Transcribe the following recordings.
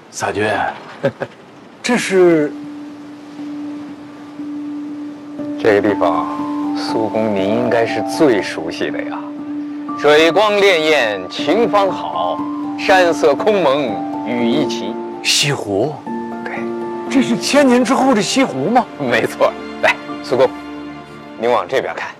撒君，这是这个地方，苏公您应该是最熟悉的呀。水光潋滟晴方好，山色空蒙雨亦奇。 西湖。 对， 这是1000年之后的西湖吗？ 没错。来，苏公，您往这边看，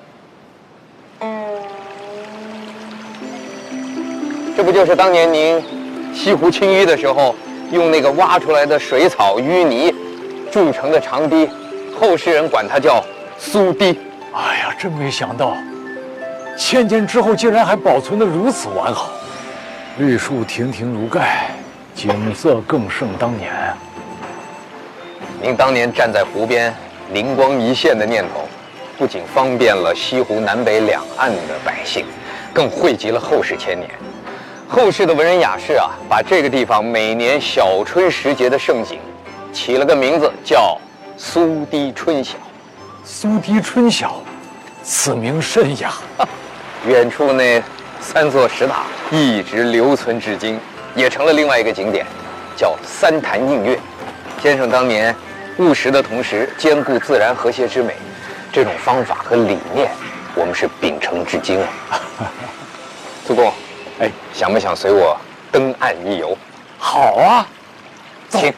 这不就是当年您西湖清淤的时候，用那个挖出来的水草淤泥筑成的长堤，后世人管它叫苏堤。 哎呀，真没想到，1000年之后竟然还保存得如此完好，绿树亭亭如盖，景色更胜当年。 您当年站在湖边，灵光一现的念头，不仅方便了西湖南北两岸的百姓，更惠及了后世千年。后世的文人雅士啊，把这个地方每年小春时节的盛景，起了个名字叫苏堤春晓。 苏堤春晓，此名甚雅。 远处那3座石塔一直留存至今，也成了另外一个景点，叫三潭映月。先生当年务实的同时兼顾自然和谐之美，这种方法和理念，我们是秉承至今啊。苏公，哎，想不想随我登岸一游？ 好啊， 请。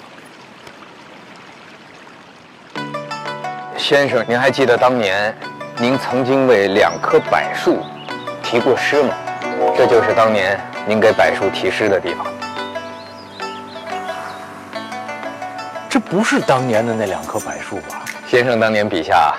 先生，您还记得当年您曾经为2棵柏树题过诗吗？这就是当年您给柏树题诗的地方。 这不是当年的那2棵柏树吧？ 先生当年笔下